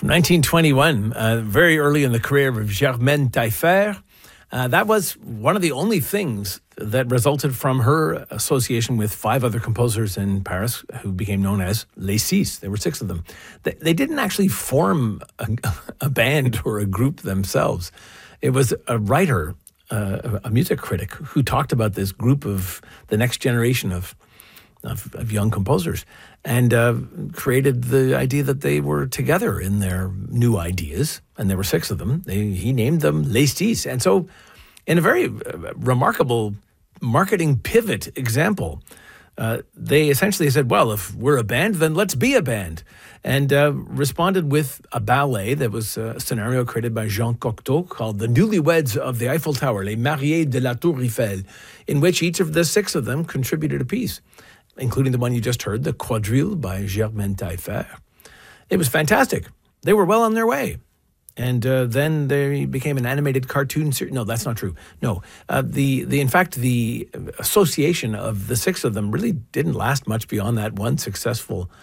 From 1921, very early in the career of Germaine Taillefer. That was one of the only things that resulted from her association with 5 other composers in Paris who became known as Les Six. There were 6 of them. They didn't actually form a band or a group themselves. It was a writer, a music critic, who talked about this group of the next generation of young composers and created the idea that they were together in their new ideas, and there were 6 of them. He named them Les Six. And so in a very remarkable marketing pivot example, they essentially said, well, if we're a band, then let's be a band, and responded with a ballet that was a scenario created by Jean Cocteau called The Newlyweds of the Eiffel Tower, Les Mariés de la Tour Eiffel, in which each of the 6 of them contributed a piece, including the one you just heard, the Quadrille by Germaine Taillefer. It was fantastic. They were well on their way. And then they became an animated cartoon series. No, that's not true. No, in fact, the association of the 6 of them really didn't last much beyond that one successful